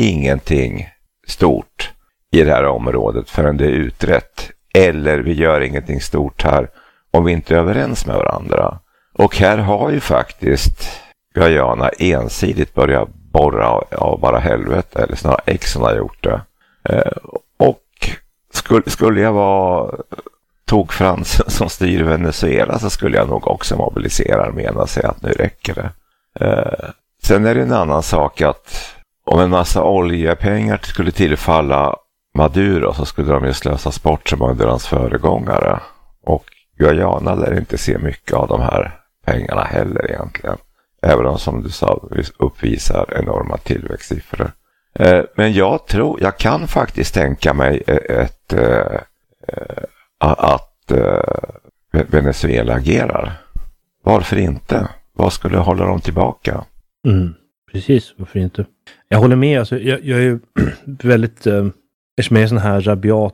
ingenting stort i det här området förrän det är utrett. Eller vi gör ingenting stort här om vi inte är överens med varandra. Och här har ju faktiskt Guyana ensidigt börjat borra av bara helvete, eller snarare Exxon har gjort det. Och skulle jag vara tokfransen som styr Venezuela, så skulle jag nog också mobilisera armén och säga att nu räcker det. Sen är det en annan sak att om en massa oljepengar skulle tillfalla Maduro, så skulle de ju slösas bort som under hans föregångare. Och Guyana lär inte se mycket av de här pengarna heller egentligen. Även om, som du sa, uppvisar enorma tillväxtsiffror. Men jag kan faktiskt tänka mig att Venezuela agerar. Varför inte? Vad skulle hålla dem tillbaka? Precis, varför inte? Jag håller med. Alltså, jag är ju väldigt... eftersom jag är sån här rabiat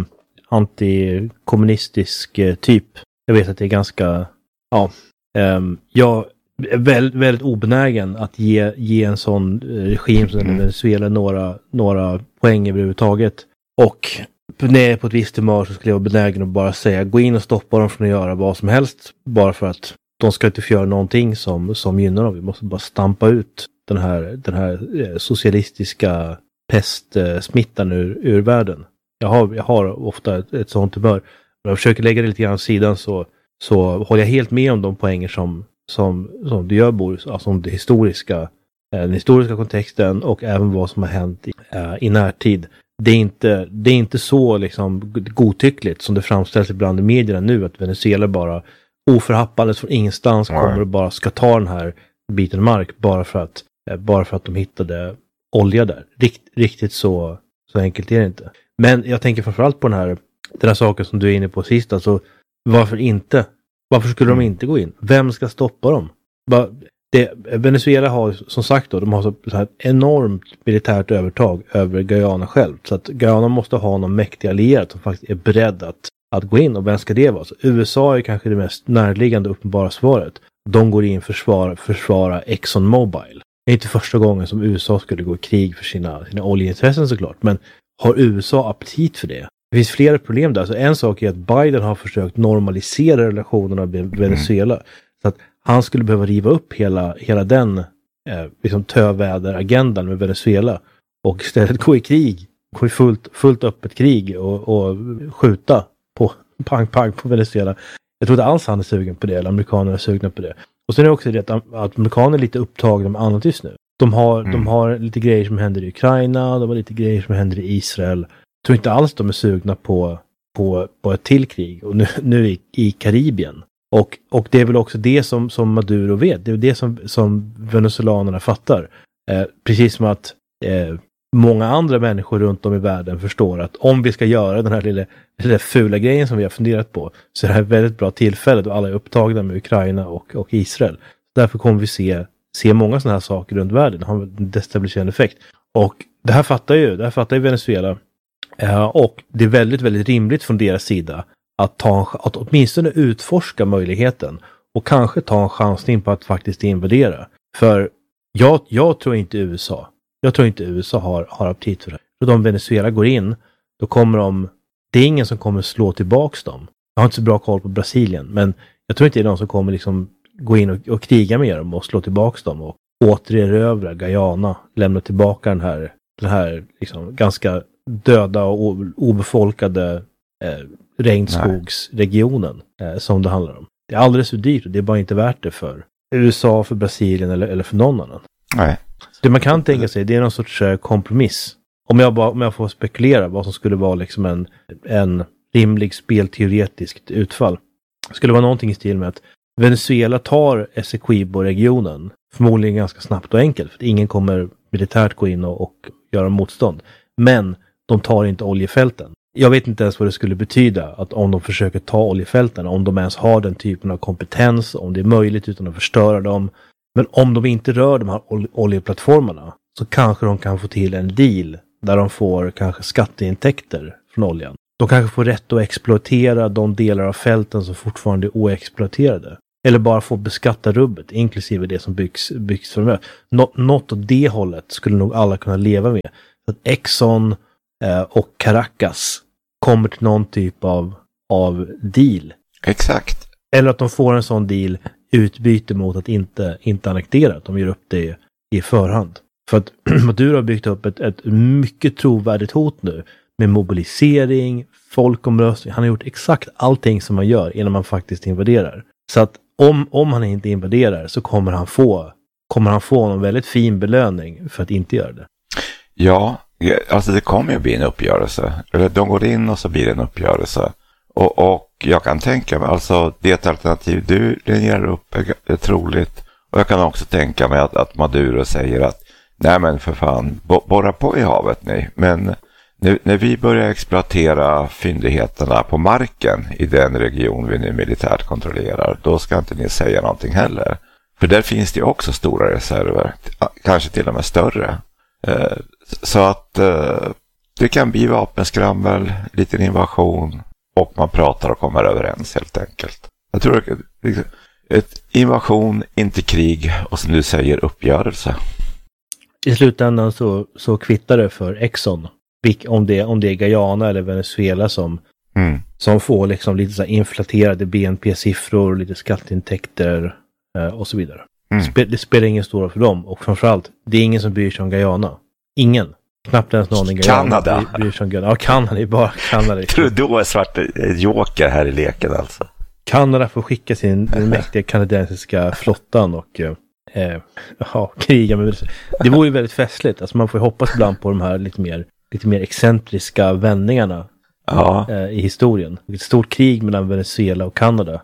antikommunistisk typ. Jag vet att det är ganska... jag är väldigt obenägen att ge en sån regim som Venezuela några poäng överhuvudtaget. Och när jag är på ett visst humör så skulle jag vara benägen att bara säga gå in och stoppa dem från att göra vad som helst. Bara för att de ska inte få göra någonting som gynnar dem. Vi måste bara stampa ut den här socialistiska pestsmittan ur världen. Jag har ofta ett sånt humör. När jag försöker lägga det lite grann åt sidan så håller jag helt med om de poänger som du gör, Boris. Alltså om den historiska kontexten och även vad som har hänt i närtid. Det är inte så liksom godtyckligt som det framställs ibland i medierna nu, att Venezuela bara oförhappandes från ingenstans kommer och bara ska ta den här biten mark bara för att de hittade olja där. Riktigt så enkelt är det inte. Men jag tänker framförallt på den här saken som du är inne på sist. Alltså, varför inte? Varför skulle de inte gå in? Vem ska stoppa dem? Venezuela har som sagt då, de har så här enormt militärt övertag över Guyana själv. Så att Guyana måste ha någon mäktig allierad som faktiskt är beredd att gå in. Och vem ska det vara? Så USA är kanske det mest närliggande uppenbara svaret. De går in försvara Exxon Mobil. Det är inte första gången som USA skulle gå i krig för sina oljeintressen såklart. Men har USA aptit för det? Det finns flera problem där. Så en sak är att Biden har försökt normalisera relationerna med Venezuela. Så att han skulle behöva riva upp hela den liksom töväderagendan med Venezuela. Och istället gå i krig. Gå i fullt öppet krig och skjuta på pang på Venezuela. Jag tror inte alls han är sugen på det. Eller amerikanerna är sugna på det. Och sen är det också det att amerikaner är lite upptagna med annat just nu. De har lite grejer som händer i Ukraina. De har lite grejer som händer i Israel. Jag tror inte alls de är sugna på ett till krig. Och nu i Karibien. Och det är väl också det som Maduro vet. Det är det som venezuelanerna fattar. Precis som att många andra människor runt om i världen förstår att om vi ska göra den här lilla fula grejen som vi har funderat på, så är det här ett väldigt bra tillfälle då alla är upptagna med Ukraina och Israel. Därför kommer vi se många sådana här saker runt världen. Det har en destabiliserande effekt. Och det här fattar ju Venezuela. Och det är väldigt, väldigt rimligt från deras sida att åtminstone utforska möjligheten och kanske ta en chansning på att faktiskt invadera. För jag tror inte USA har aptit för det. Och om Venezuela går in, då kommer det är ingen som kommer slå tillbaks dem. Jag har inte så bra koll på Brasilien, men jag tror inte det är någon som kommer liksom gå in och kriga med dem och slå tillbaks dem och återerövra Guyana, lämna tillbaka den här liksom ganska döda och obefolkade regnskogsregionen som det handlar om. Det är alldeles för dyrt och det är bara inte värt det för USA, för Brasilien eller för någon annan. Nej. Det man kan tänka sig, det är någon sorts kompromiss. Om jag får spekulera vad som skulle vara liksom en rimlig spelteoretiskt utfall. Det skulle vara någonting i stil med att Venezuela tar Essequibo-regionen förmodligen ganska snabbt och enkelt. För att ingen kommer militärt gå in och göra motstånd. Men de tar inte oljefälten. Jag vet inte ens vad det skulle betyda att om de försöker ta oljefälten, om de ens har den typen av kompetens, om det är möjligt utan att förstöra dem. Men om de inte rör de här oljeplattformarna så kanske de kan få till en deal där de får kanske skatteintäkter från oljan. De kanske får rätt att exploatera de delar av fälten som fortfarande är oexploaterade. Eller bara få beskatta rubbet, inklusive det som byggs framöver. Något åt det hållet skulle nog alla kunna leva med. Så att Exxon och Caracas kommer till någon typ av deal. Exakt. Eller att de får en sån deal utbyte mot att inte annektera. Att de gör upp det i förhand. För att Maduro har byggt upp ett mycket trovärdigt hot nu. Med mobilisering, folkomröstning. Han har gjort exakt allting som man gör innan man faktiskt invaderar. Så att om han inte invaderar så kommer han få en väldigt fin belöning för att inte göra det. Ja, alltså det kommer ju bli en uppgörelse. Eller de går in och så blir det en uppgörelse. Och jag kan tänka mig, alltså det alternativ du linjerar upp är troligt. Och jag kan också tänka mig att Maduro säger att nej men för fan, borra på i havet ni. Men nu, när vi börjar exploatera fyndigheterna på marken i den region vi nu militärt kontrollerar, då ska inte ni säga någonting heller. För där finns det också stora reserver, kanske till och med större. Så att det kan bli vapenskrammel, liten invasion och man pratar och kommer överens helt enkelt. Jag tror att ett invasion, inte krig och som du säger uppgörelse. I slutändan så kvittar det för Exxon. Om det är Guyana eller Venezuela som får liksom lite så här inflaterade BNP-siffror, lite skatteintäkter och så vidare. Det spelar ingen stor roll för dem. Och framförallt, det är ingen som bryr sig om Guyana. Ingen. Knappt ens någon i Guyana bryr sig om Guyana. Ja, Kanada är bara Kanada. Trudeau är svart joker här i leken alltså. Kanada får skicka sin mäktiga kanadensiska flottan och kriga med. Det vore ju väldigt festligt. Alltså man får ju hoppas ibland på de här lite mer excentriska vändningarna i historien. Ett stort krig mellan Venezuela och Kanada.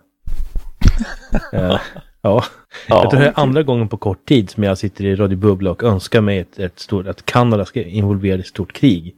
Jag tror det är andra gången på kort tid som jag sitter i Radio Bubbla och önskar mig att Kanada ska involvera i ett stort krig.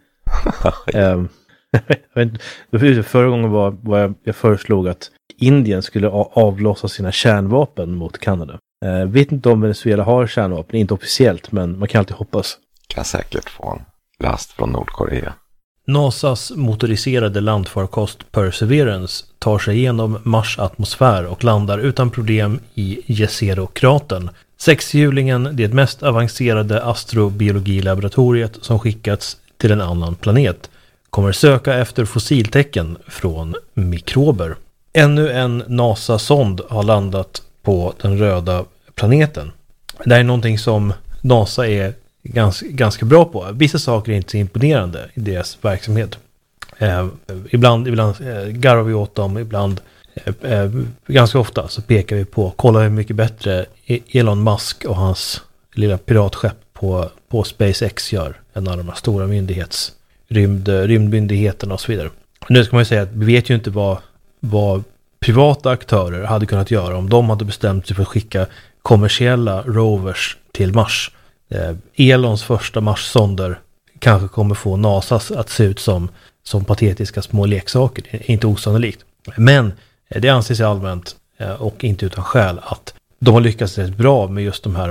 Förra gången var jag föreslog att Indien skulle avlossa sina kärnvapen mot Kanada. Vet inte om Venezuela har kärnvapen, inte officiellt, men man kan alltid hoppas. Kan säkert få en last från Nordkorea. NASAs motoriserade landfarkost Perseverance tar sig igenom Mars atmosfär och landar utan problem i Jezero-kratern. Sexhjulingen är det mest avancerade astrobiologilaboratoriet som skickats till en annan planet. Kommer söka efter fossiltecken från mikrober. Ännu en NASA-sond har landat på den röda planeten. Det är någonting som NASA är ganska bra på. Vissa saker är inte så imponerande i deras verksamhet. Ibland garvar vi åt dem, ibland ganska ofta så pekar vi på, kolla hur mycket bättre Elon Musk och hans lilla piratskepp på SpaceX gör än alla de här stora rymdmyndigheterna och så vidare. Nu ska man ju säga att vi vet ju inte vad privata aktörer hade kunnat göra om de hade bestämt sig för att skicka kommersiella rovers till Mars. Elons första Mars-sonder kanske kommer få NASA att se ut som patetiska små leksaker. Det är inte osannolikt. Men det anses allmänt och inte utan skäl att de har lyckats rätt bra med just de här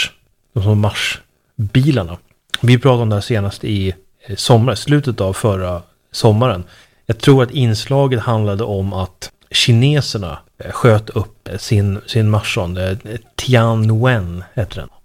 Mars-bilarna. Vi pratade om det här senast i sommar, slutet av förra sommaren. Jag tror att inslaget handlade om att kineserna sköt upp sin Marssond, Tianwen heter den.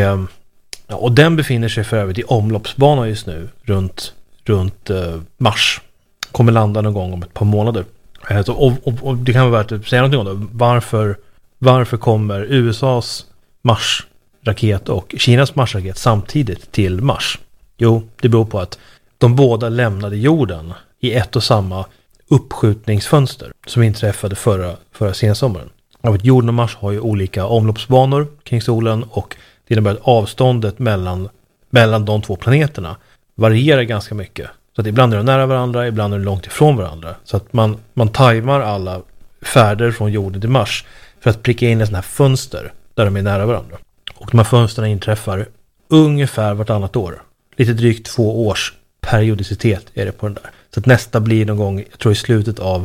Och den befinner sig för övrigt i omloppsbana just nu runt Mars. Kommer landa någon gång om ett par månader. Och det kan vara värt att säga någonting om det. Varför kommer USAs Mars-raket och Kinas Mars-raket samtidigt till Mars? Jo, det beror på att de båda lämnade jorden i ett och samma uppskjutningsfönster som inträffade förra sensommaren. Jorden och Mars har ju olika omloppsbanor kring solen och det innebär att avståndet mellan de två planeterna varierar ganska mycket. Så att ibland är de nära varandra, ibland är de långt ifrån varandra. Så att man tajmar alla färder från jorden till Mars för att pricka in ett sådant här fönster där de är nära varandra. Och de här fönsterna inträffar ungefär vartannat år. Lite drygt 2 års periodicitet är det på den där. Så att nästa blir någon gång, jag tror i slutet av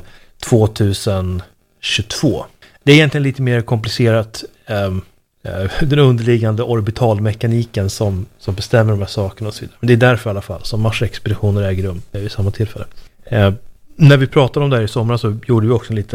2022. Det är egentligen lite mer komplicerat, den underliggande orbitalmekaniken som bestämmer de här sakerna och så vidare. Men det är därför i alla fall som Mars-expeditioner äger rum vid samma tillfälle. När vi pratade om det här i somras så gjorde vi också en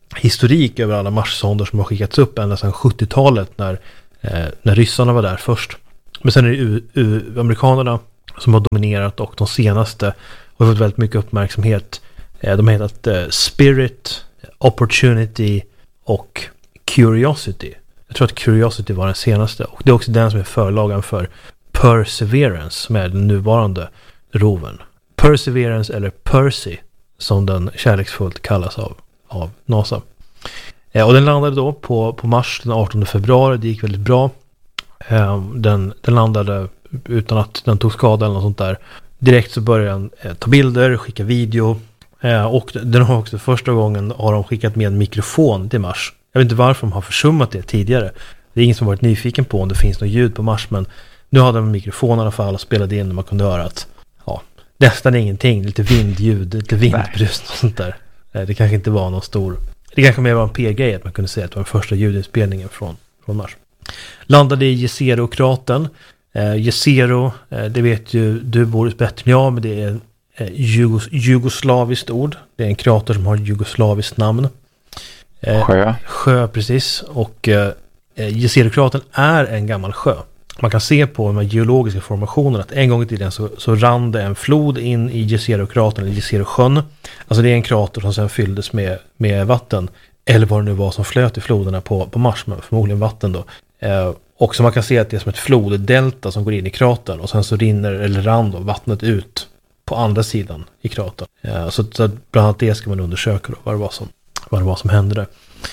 historik över alla Mars-sonder som har skickats upp ända sedan 70-talet när ryssarna var där först. Men sen är det amerikanerna som har dominerat, och de senaste har fått väldigt mycket uppmärksamhet. De har hetat Spirit, Opportunity och Curiosity. Jag tror att Curiosity var den senaste, och det är också den som är förlagan för Perseverance, som är den nuvarande roven. Perseverance, eller Percy som den kärleksfullt kallas av NASA. Och den landade då på Mars den 18 februari. Det gick väldigt bra. Den landade utan att den tog skada eller något sånt där. Direkt så började den ta bilder, skicka video. Och den har också första gången har de skickat med en mikrofon till Mars. Jag vet inte varför de har försummat det tidigare. Det är ingen som varit nyfiken på om det finns något ljud på Mars, men nu hade de en mikrofon i alla fall och spelade in, och man kunde höra att nästan ingenting, lite vindljud, lite vindbrus och sånt där. Det kanske inte var någon stor... Det kanske mer var en PR-grej att man kunde säga att det var den första ljudinspelningen från Mars. Landade i Jezero-kraten. Jezero, det vet ju du bor bättre än jag, men det är jugoslaviskt ord. Det är en krater som har jugoslaviskt namn. Sjö, precis. Och Jezero-kraten är en gammal sjö. Man kan se på de här geologiska formationerna att en gång i tiden så rann det en flod in i Jezero-kraten, eller Jezero-sjön. Alltså det är en krater som sedan fylldes med vatten. Eller vad det nu var som flöt i floderna på Mars, men förmodligen vatten då. Och så man kan se att det är som ett floddelta som går in i kratern, och sen så rann då vattnet ut på andra sidan i kratern. Så bland annat det ska man undersöka då, vad det var som hände där.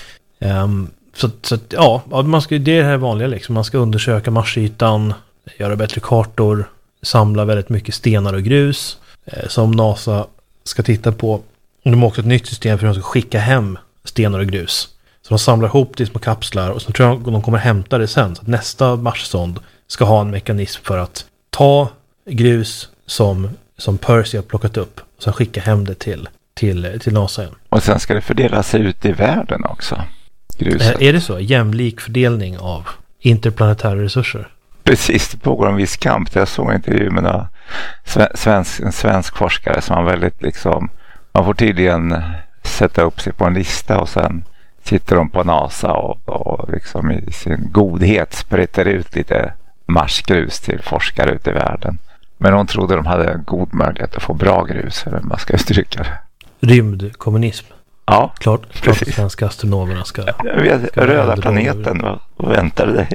Så ja, det är det här vanliga liksom. Man ska undersöka Marsytan, göra bättre kartor, samla väldigt mycket stenar och grus som NASA ska titta på. De har också ett nytt system för att de ska skicka hem stenar och grus. Så de samlar ihop det i små kapslar, och så tror jag de kommer hämta det sen. Så att nästa Mars-sond ska ha en mekanism för att ta grus som Percy har plockat upp och sen skicka hem det till NASA igen. Och sen ska det fördela sig ut i världen också. Gruset. Är det så? Jämlik fördelning av interplanetära resurser? Precis, det pågår en viss kamp. Jag såg en intervju med en svensk forskare som var väldigt liksom, man får tydligen sätta upp sig på en lista, och sen sitter de på NASA och liksom i sin godhet spritter ut lite marsgrus till forskare ute i världen. Men de trodde de hade en god möjlighet att få bra grus, eller man ska uttrycka det. Rymdkommunism. Ja, klart att svenska astronomerna ska röda planeten, vad väntar dig?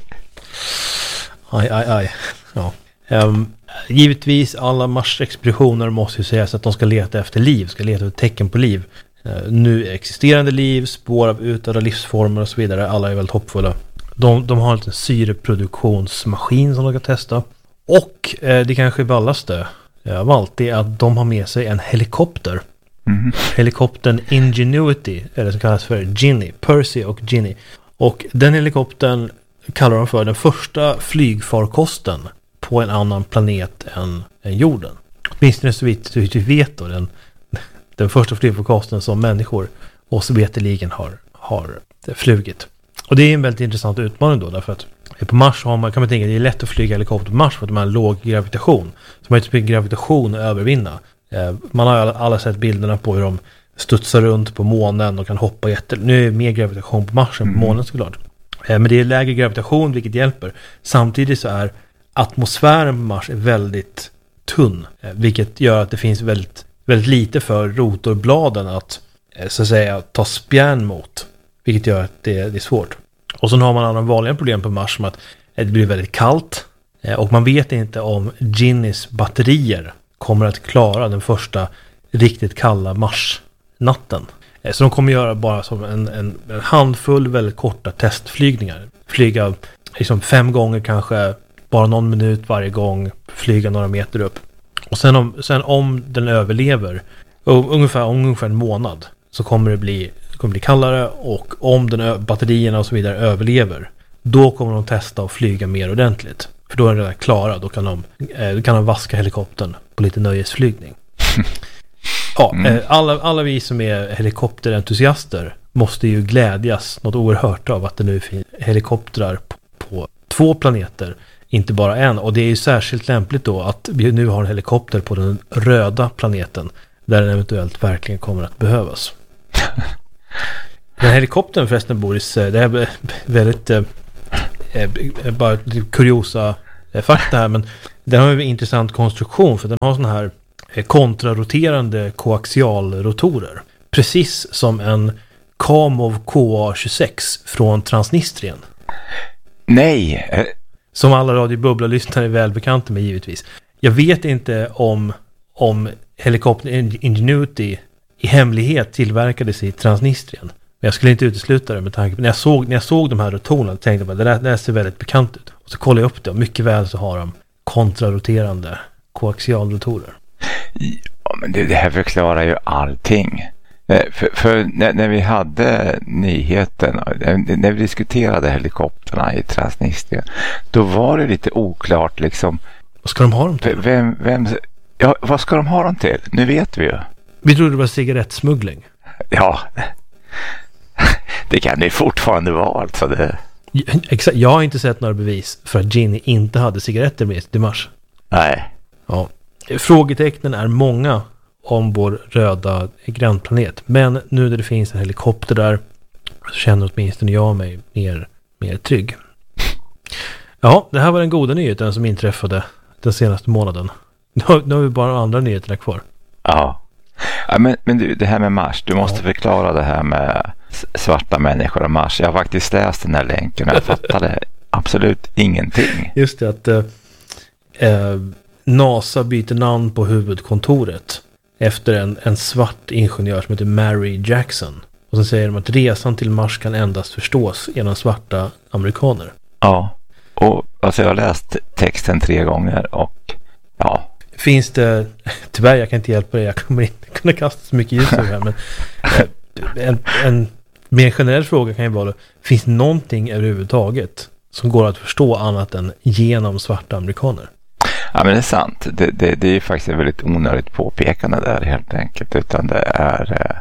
Aj. Ja. Givetvis alla Mars-expeditioner måste ju sägas att de ska leta efter liv, ska leta efter tecken på liv. Nu existerande liv, spår av utdöda livsformer och så vidare. Alla är väldigt hoppfulla. De har en liten syreproduktionsmaskin som de kan testa. Och det kanske är ballaste av allt är att de har med sig en helikopter. Mm. Helikoptern Ingenuity, eller som kallas för Ginny, Percy och Ginny. Och den helikoptern kallar de för den första flygfarkosten på en annan planet än jorden. Åtminstone så vitt vi vet då, den första flygfarkosten som människor och så veterligen har flugit. Och det är en väldigt intressant utmaning då, därför att på Mars kan man tänka att det är lätt att flyga helikopter på Mars för att de har en låg gravitation. Så man har inte mycket gravitation att övervinna. Man har alla sett bilderna på hur de studsar runt på månen och kan hoppa Nu är det mer gravitation på Mars än på månen såklart. Men det är lägre gravitation, vilket hjälper. Samtidigt så är atmosfären på Mars är väldigt tunn, vilket gör att det finns väldigt, väldigt lite för rotorbladen att så att säga ta spjärn mot, vilket gör att det är svårt. Och så har man andra vanliga problem på Mars, som att det blir väldigt kallt och man vet inte om Ginnys batterier kommer att klara den första riktigt kalla Mars-natten. Så de kommer göra bara som en handfull väldigt korta testflygningar. Flyga liksom 5 gånger kanske, bara någon minut varje gång, flyga några meter upp. Och sen om den överlever, ungefär en månad, så kommer det bli kallare, och om batterierna och så vidare överlever, då kommer de testa och flyga mer ordentligt. För då är de redan klara, då kan de vaska helikoptern på lite nöjesflygning. Ja, alla vi som är helikopterentusiaster måste ju glädjas något oerhört av att det nu finns helikoptrar på 2 planeter, inte bara en. Och det är ju särskilt lämpligt då att vi nu har en helikopter på den röda planeten, där den eventuellt verkligen kommer att behövas. Den här helikoptern förresten, Boris, det är väldigt bara kuriosa fakta här, men den har ju en intressant konstruktion för den har sån här kontraroterande koaxialrotorer. Precis som en Kamov KA-26 från Transnistrien. Nej! Som alla Radio Bubbla-lyssnare är välbekanta med givetvis. Jag vet inte om helikoptern Ingenuity i hemlighet tillverkades i Transnistrien. Men jag skulle inte utesluta det med tanke på när jag såg de här rotorerna tänkte jag att det där ser väldigt bekant ut. Och så kollade jag upp det och mycket väl så har de kontraroterande koaxialrotorer. Ja, men det här förklarar ju allting. För när vi hade nyheten, när vi diskuterade helikopterna i Transnistrien, då var det lite oklart liksom. Vad ska de ha dem till? Vad ska de ha dem till? Nu vet vi ju. Vi trodde det var cigarettsmuggling. Ja, det kan det fortfarande vara alltså det. Exakt, jag har inte sett några bevis för att Ginny inte hade cigaretter med till mars. Nej. Ja. Frågetecknen är många om vår röda grannplanet. Men nu när det finns en helikopter där så känner åtminstone jag mig mer trygg. Ja, det här var den goda nyheten som inträffade den senaste månaden. Nu har vi bara andra nyheterna kvar. Ja, men du, det här med Mars, du måste förklara det här med svarta människor och Mars. Jag har faktiskt läst den här länken och jag fattade absolut ingenting. Just det, att NASA byter namn på huvudkontoret efter en svart ingenjör som heter Mary Jackson. Och så säger de att resan till Mars kan endast förstås genom svarta amerikaner. Ja, och alltså jag har läst texten 3 gånger och ja. Finns det, tyvärr jag kan inte hjälpa dig, jag kommer inte kunna kasta så mycket ljus över här, men en mer generell fråga kan ju vara, finns det någonting överhuvudtaget som går att förstå annat än genom svarta amerikaner? Ja, men det är sant. Det är ju faktiskt ett väldigt onödigt påpekande där helt enkelt, utan det är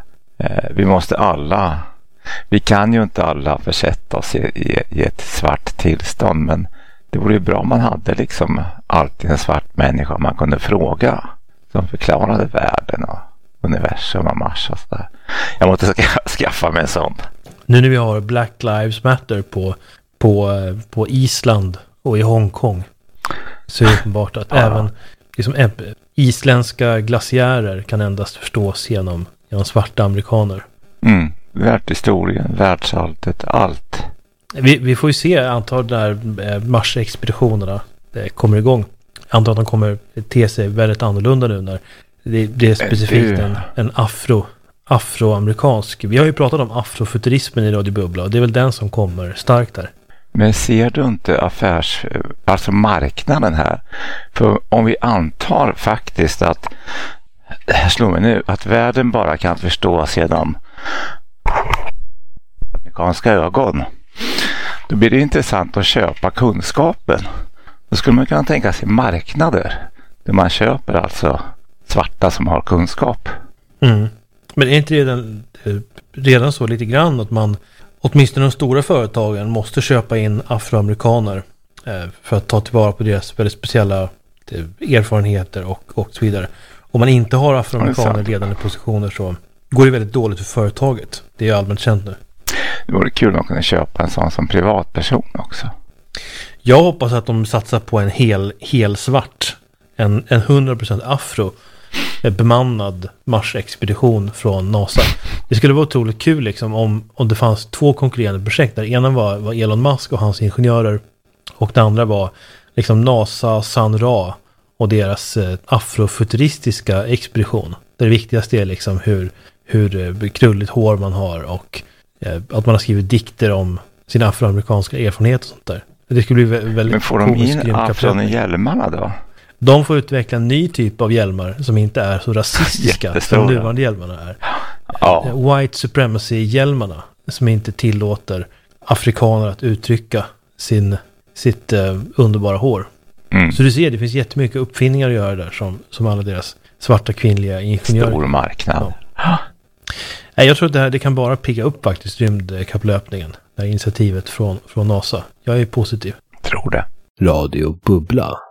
vi kan ju inte alla försätta oss i ett svart tillstånd, men det vore ju bra om man hade liksom alltid en svart människa man kunde fråga som förklarade världen och universum och Mars och sådär. Jag måste skaffa mig en sån. Nu när vi har Black Lives Matter på Island och i Hongkong så är det uppenbart att även liksom, isländska glaciärer kan endast förstås genom svarta amerikaner. Världshistorien, världsalltet, allt. Vi får ju se antal där Mars-expeditionerna kommer igång. Jag antar att de kommer te sig väldigt annorlunda nu när det är specifikt en afroamerikansk. Vi har ju pratat om afrofuturismen i Radio Bubbla och det är väl den som kommer starkt där. Men ser du inte alltså marknaden här? För om vi antar faktiskt att, det här slår mig nu, att världen bara kan förstås genom amerikanska ögon. Då blir det intressant att köpa kunskapen. Då skulle man kunna tänka sig marknader där man köper alltså svarta som har kunskap. Men är inte redan så lite grann att man, åtminstone de stora företagen, måste köpa in afroamerikaner för att ta tillvara på deras väldigt speciella erfarenheter och så vidare. Om man inte har afroamerikaner i ledande positioner så går det väldigt dåligt för företaget. Det är allmänt känt nu. Det vore kul om man kunde köpa en sån som privatperson också. Jag hoppas att de satsar på en hel svart, en 100% afro bemannad Mars-expedition från NASA. Det skulle vara otroligt kul liksom, om det fanns 2 konkurrerande projekt. Där ena var Elon Musk och hans ingenjörer och det andra var liksom NASA, Sun Ra och deras afrofuturistiska expedition. Där det viktigaste är liksom hur krulligt hår man har och att man har skrivit dikter om sina afroamerikanska erfarenheter och sånt där. Det skulle bli väldigt. Men får de in afron i hjälmarna då? De får utveckla en ny typ av hjälmar som inte är så rasistiska som nuvarande hjälmarna är. Ja. White supremacy-hjälmarna som inte tillåter afrikaner att uttrycka sitt underbara hår. Så du ser, det finns jättemycket uppfinningar att göra där som alla deras svarta kvinnliga ingenjörer. Stor marknad. Ja. Jag tror att det kan bara pigga upp faktiskt rymdkapplöpningen. Det här initiativet från NASA. Jag är positiv. Tror det. Radio Bubbla.